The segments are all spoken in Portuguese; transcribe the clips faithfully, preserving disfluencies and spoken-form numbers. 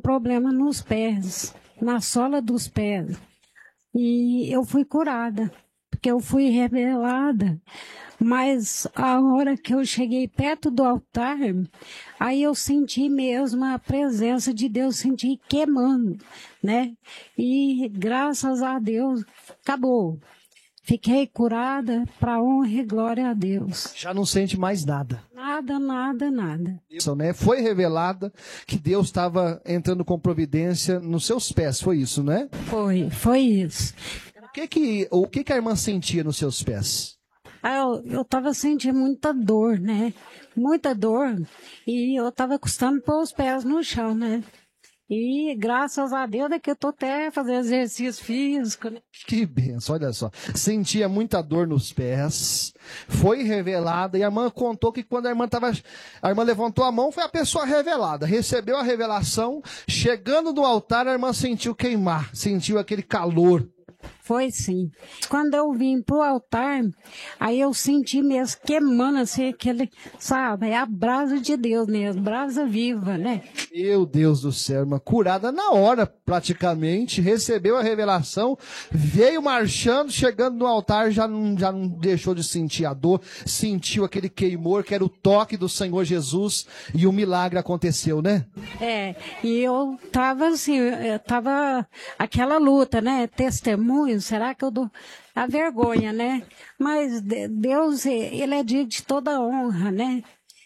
problema nos pés, na sola dos pés. E eu fui curada, porque eu fui revelada. Mas a hora que eu cheguei perto do altar, aí eu senti mesmo a presença de Deus, senti queimando, né? E graças a Deus, acabou. Fiquei curada para honra e glória a Deus. Já não sente mais nada. Nada, nada, nada. Isso, né? Foi revelada que Deus estava entrando com providência nos seus pés, foi isso, né? Foi, foi isso. O que que, o que que a irmã sentia nos seus pés? Ah, eu estava sentindo muita dor, né? Muita dor. E eu estava custando pôr os pés no chão, né? E graças a Deus é que eu estou até fazendo exercício físico, né? Que benção, olha só. Sentia muita dor nos pés, foi revelada, e a irmã contou que quando a irmã estava. A irmã levantou a mão, foi a pessoa revelada, recebeu a revelação, chegando no altar, a irmã sentiu queimar, sentiu aquele calor. Foi sim. Quando eu vim pro altar, aí eu senti mesmo queimando assim, aquele, sabe, é a brasa de Deus mesmo, brasa viva, né? Meu Deus do céu, irmã, curada na hora praticamente, recebeu a revelação, veio marchando, chegando no altar, já não, já não deixou de sentir a dor, sentiu aquele queimor que era o toque do Senhor Jesus e o milagre aconteceu, né? É, e eu tava assim, eu tava aquela luta, né, testemunho, será que eu dou a vergonha, né? Mas Deus, ele é digno de toda honra, né?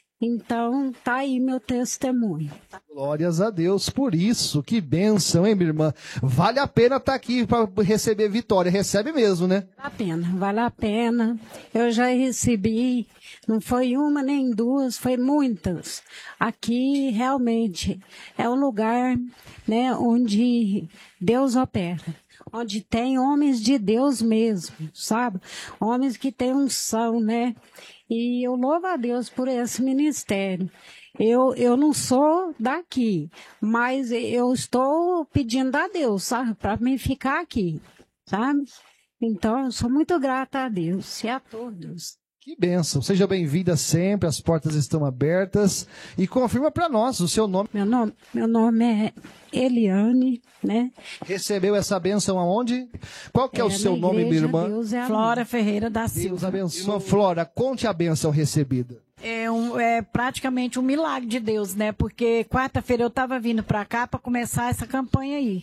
Então, tá aí meu testemunho. Glórias a Deus por isso. Que bênção, hein, minha irmã? Vale a pena estar aqui para receber vitória. Recebe mesmo, né? Vale a pena, vale a pena. Eu já recebi, não foi uma nem duas, foi muitas. Aqui, realmente, é um lugar, né, onde Deus opera. Onde tem homens de Deus mesmo, sabe? Homens que têm unção, né? E eu louvo a Deus por esse ministério. Eu, eu não sou daqui, mas eu estou pedindo a Deus, sabe? Para mim ficar aqui, sabe? Então, eu sou muito grata a Deus e a todos. Que bênção. Seja bem-vinda sempre, as portas estão abertas. E confirma para nós o seu nome. Meu nome, meu nome é Eliane, né? Recebeu essa bênção aonde? Qual que é, é o seu nome, minha irmã? Deus é Flora Ferreira da Silva. Deus abençoe. Irmã Flora, conte a bênção recebida. É, um, é praticamente um milagre de Deus, né? Porque quarta-feira eu estava vindo para cá para começar essa campanha aí.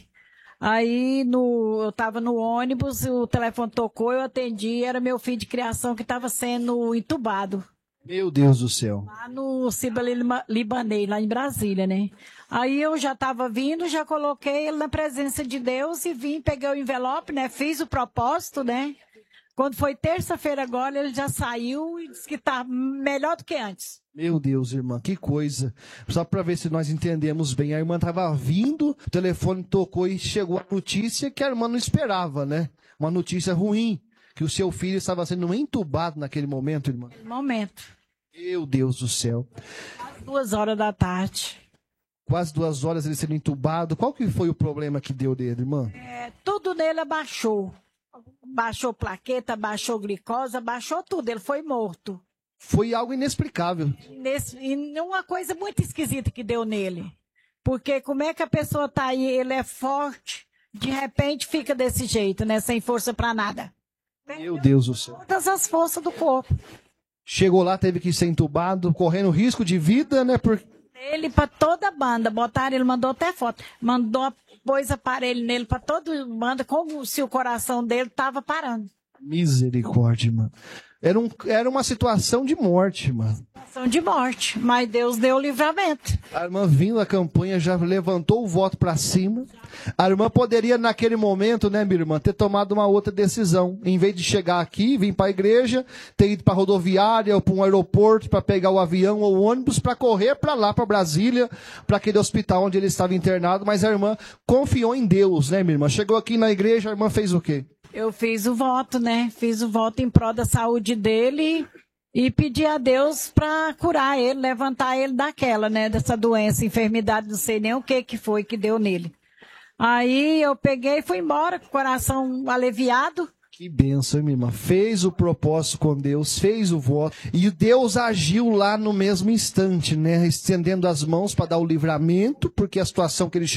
Aí no, eu estava no ônibus, o telefone tocou, eu atendi, era meu filho de criação que estava sendo entubado. Meu Deus do céu. Lá no Ciba Libanês, lá em Brasília, né? Aí eu já estava vindo, já coloquei ele na presença de Deus e vim, peguei o envelope, né? Fiz o propósito, né? Quando foi terça-feira agora, ele já saiu e disse que está melhor do que antes. Meu Deus, irmã, que coisa. Só para ver se nós entendemos bem. A irmã estava vindo, o telefone tocou e chegou a notícia que a irmã não esperava, né? Uma notícia ruim, que o seu filho estava sendo entubado naquele momento, irmã. Naquele momento. Meu Deus do céu. Às duas horas da tarde. Quase duas horas ele sendo entubado. Qual que foi o problema que deu dele, irmã? É, tudo nele abaixou. Baixou plaqueta, baixou glicose, baixou tudo. Ele foi morto. Foi algo inexplicável. Nesse, e uma coisa muito esquisita que deu nele. Porque como é que a pessoa está aí, ele é forte, de repente fica desse jeito, né? Sem força para nada. Meu Deus do céu. Todas as forças do corpo. Chegou lá, teve que ser entubado, correndo risco de vida, né? Por... Ele para toda a banda, botaram, ele mandou até foto, mandou, pôs aparelho nele para toda banda, como se o coração dele estava parando. Misericórdia, mano. Era, um, era uma situação de morte, mano. Situação de morte, mas Deus deu o livramento. A irmã vindo à campanha, já levantou o voto para cima. A irmã poderia, naquele momento, né, minha irmã, ter tomado uma outra decisão. Em vez de chegar aqui, vir para a igreja, ter ido para a rodoviária ou para um aeroporto para pegar o avião ou o ônibus para correr para lá, para Brasília, para aquele hospital onde ele estava internado. Mas a irmã confiou em Deus, né, minha irmã? Chegou aqui na igreja, a irmã fez o quê? Eu fiz o voto, né? Fiz o voto em prol da saúde dele e pedi a Deus para curar ele, levantar ele daquela, né? Dessa doença, enfermidade, não sei nem o que que foi que deu nele. Aí eu peguei e fui embora com o coração aliviado. Que bênção, minha irmã. Fez o propósito com Deus, fez o voto. E Deus agiu lá no mesmo instante, né? Estendendo as mãos para dar o livramento, porque a situação que ele